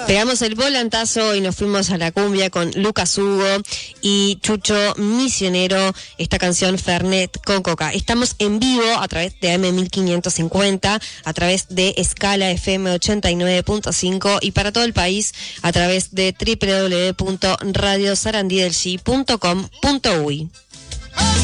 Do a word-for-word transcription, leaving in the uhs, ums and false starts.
Pegamos el volantazo y nos fuimos a la cumbia con Lucas Hugo y Chucho Misionero, esta canción Fernet con Coca. Estamos en vivo a través de A M mil quinientos cincuenta, a través de Escala F M ochenta y nueve punto cinco y para todo el país a través de doble u doble u doble u punto radio sarandí del chi punto com punto uy.